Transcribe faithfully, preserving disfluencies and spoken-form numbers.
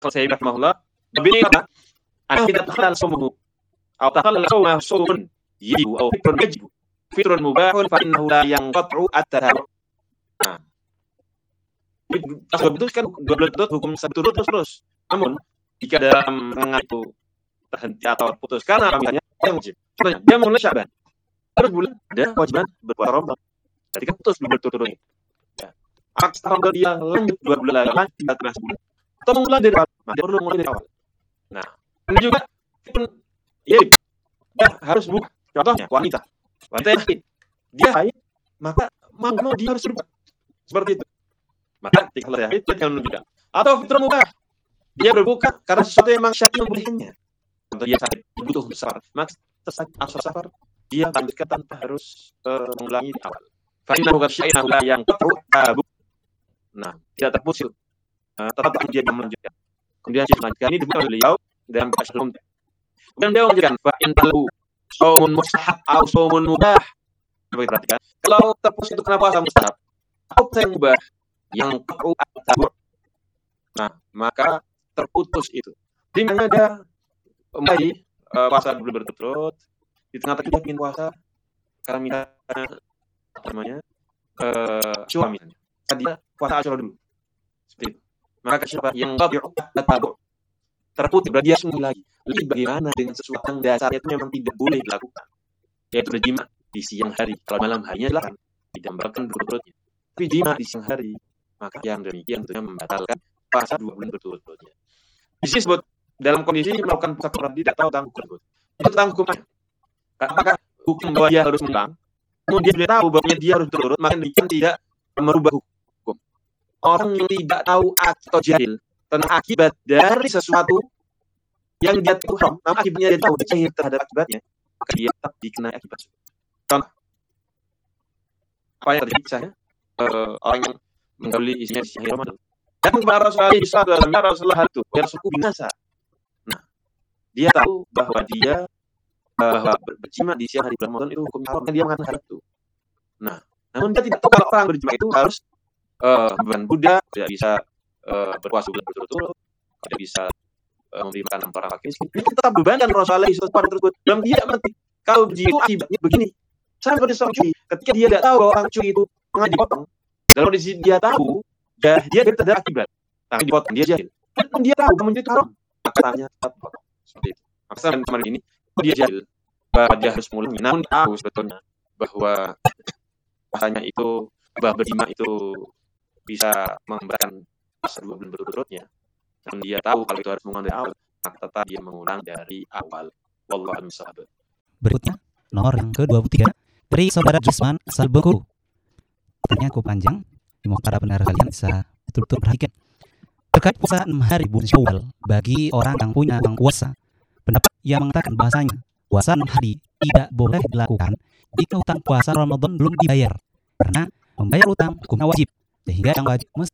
Al-Utsaimin rahimahullah, "Babina an idza takhalal sawmuhu aw takhalal sawmuhu sawmun yajibu aw fitrun yajibu fitrun mubahun fa innahu la yanqat'u at-taharu." Nah, sebab itu kan dua belas berturut hukum berturut terus. Namun jika dalam rangka itu terhenti atau putus karena misalnya yang wajib, contohnya dia mulai Sya'ban, terus bulan ada kewajiban berpuasa Ramadan, berarti kan putus berturut-turut. Ya. Aksa Ramadan dia lanjut dua bulan lagi, lanjut tiga belas bulan, atau mulai dari awal, nah, dia perlu mulai dari awal. Nah, ini juga pun ya, dia harus buka. Contohnya wanita, wanita yang haid, dia haid, maka mau mau dia harus berbuka seperti itu. Maka ketika selesai haid dia jangan menunjukkan. Atau fitrah mubah, dia berbuka karena sesuatu yang memang syariat membolehkannya. Contoh dia sakit, butuh safar, maka tersakit asal safar, dia lanjutkan tanpa harus uh, mengulangi di awal. Fa'innahu kasya'inahu la yang tabu. Nah, tidak terputus. Uh, tetap dia melanjutkan. Kemudian dia melanjutkan ini demi beliau dalam kasus umum. Kemudian dia melanjutkan fa'in talu shaumun mustahab atau shaumun mubah. Coba perhatikan. Kalau terputus itu kena puasa mustahab atau puasa yang mubah yang tabu tabu. Nah, maka terputus itu. Di mana ada kembali uh, puasa dulu berturut-turut, di tengah-tengah kita ingin puasa karena misalnya apa namanya uh, Asyura misalnya, dia puasa Asyura dulu, seperti itu. Maka siapa yang tabi'u tabu terputus, berarti dia sembuh lagi. Lalu bagaimana dengan sesuatu yang dasarnya itu memang tidak boleh dilakukan, yaitu berjima di siang hari. Kalau malam harinya dilarang, didambakan berturut-turutnya. Tapi jima di siang hari, maka yang demikian tentunya membatalkan puasa dua bulan berturut-turutnya. Di sini disebut dalam kondisi melakukan puasa Ramadan tidak tahu tentang hukum tersebut. Itu tentang hukumnya. Apakah hukum bahwa dia harus mengulang? Kemudian dia tidak tahu bahwa dia harus turut, maka dia tidak merubah hukum. Orang yang tidak tahu atau jahil tentang akibat dari sesuatu yang dia tahu haram, namun akibatnya dia tahu, dia jahil terhadap akibatnya, maka dia tetap dikenai akibat. Contoh, apa yang terjadi misalnya uh, orang yang menggauli isinya di siang Ramadan. Dan para Rasulullah sallallahu alaihi wasallam itu yang suku binasa. Nah, dia tahu bahwa dia bahwa berjima di siang hari bulan Ramadan itu hukum haram, dan dia mengatakan hal itu. Nah, namun dia tidak tahu kalau orang berjima itu harus uh, beban Buddha, tidak bisa uh, berpuasa bulan berturut-turut, tidak bisa uh, memberi makan orang fakir miskin. Dia tetap bebankan Rasulullah sallallahu alaihi wasallam tersebut. Dan dia mengerti kalau itu akibatnya begini. Sama seperti seorang curi, ketika dia tidak tahu bahwa orang curi itu tengah dipotong, dalam kondisi dia tahu, ya, dia tidak ada akibat, tapi dipotong, dia jahil. Dan dia tahu bahwa itu haram, maka tanya tetap potong. Seperti itu. Maka teman-teman ini, dia jahil, bahwa dia harus mengulangi. Namun tahu sebetulnya bahwa bahasanya itu, bahwa berjima itu bisa memberikan puasa dua bulan berturut-turutnya. Dan dia tahu kalau itu harus mengulang dari awal, maka tetap dia mengulang dari awal. Wallahu a'lam bishawab. Berikutnya, nomor yang ke dua puluh tiga dari saudara Jusman asal Bengkulu. Pertanyaan cukup panjang, semoga para pendengar kalian bisa betul-betul perhatikan. Terkait puasa enam hari bulan Syawal bagi orang yang punya utang puasa, pendapat yang mengatakan bahasanya puasa enam hari tidak boleh dilakukan jika utang puasa Ramadan belum dibayar, karena membayar utang hukumnya wajib, sehingga yang wajib mesti